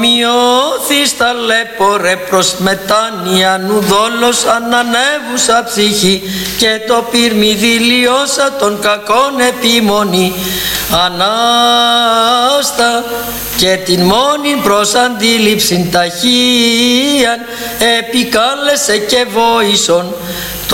Μειώθης ταλέπορε προς μετάνοια νου δόλος ανανεύουσα ψυχή και το πυρμη δηλιώσα των κακών επιμονή ανάστα και την μόνη προς αντίληψην ταχύαν επικάλεσε και βόησον